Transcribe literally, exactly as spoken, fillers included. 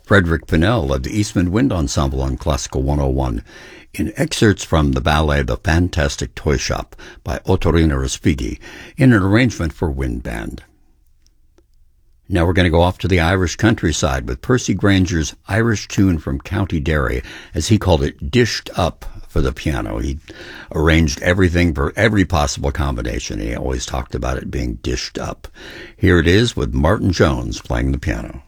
Frederick Pinnell of the Eastman Wind Ensemble on Classical one oh one in excerpts from the ballet The Fantastic Toy Shop by Ottorino Respighi in an arrangement for wind band. Now we're going to go off to the Irish countryside with Percy Granger's Irish tune from County Derry, as he called it, dished up for the piano. He arranged everything for every possible combination. He always talked about it being dished up. Here it is with Martin Jones playing the piano.